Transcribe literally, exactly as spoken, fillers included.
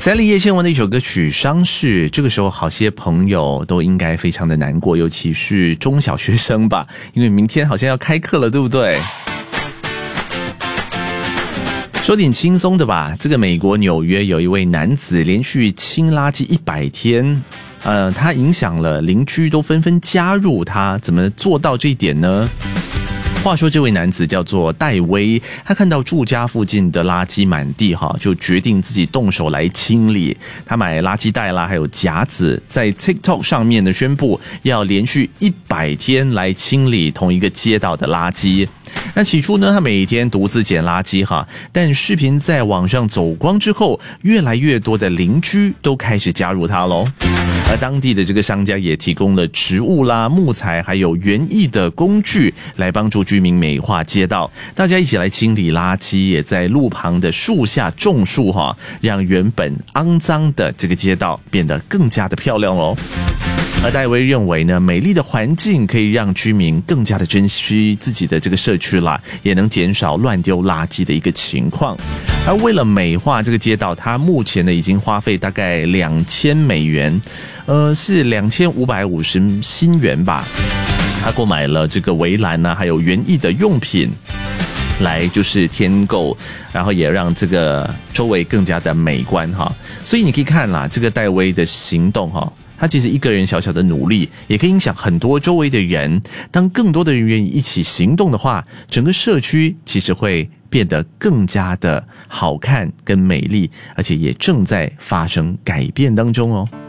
三立叶倩文的一首歌曲《伤逝》，这个时候好些朋友都应该非常的难过，尤其是中小学生吧，因为明天好像要开课了，对不对？说点轻松的吧，这个美国纽约有一位男子连续清垃圾一百天，呃，他影响了邻居都纷纷加入他，怎么做到这一点呢？话说这位男子叫做戴威，他看到住家附近的垃圾满地哈，就决定自己动手来清理。他买垃圾袋啦，还有夹子，在 TikTok 上面呢宣布要连续一百天来清理同一个街道的垃圾。那起初呢，他每天独自捡垃圾哈，但视频在网上走光之后，越来越多的邻居都开始加入他咯。而当地的这个商家也提供了植物啦、木材还有园艺的工具来帮助居民美化街道，大家一起来清理垃圾，也在路旁的树下种树哈，让原本肮脏的这个街道变得更加的漂亮咯。而戴维认为呢，美丽的环境可以让居民更加的珍惜自己的这个社区啦，也能减少乱丢垃圾的一个情况。而为了美化这个街道，他目前呢已经花费大概两千美元，呃，是两千五百五十新元吧。他购买了这个围栏啊，还有园艺的用品，来就是添购，然后也让这个周围更加的美观哈。所以你可以看啦，这个戴维的行动哈。他其实一个人小小的努力，也可以影响很多周围的人。当更多的人愿意一起行动的话，整个社区其实会变得更加的好看跟美丽，而且也正在发生改变当中哦。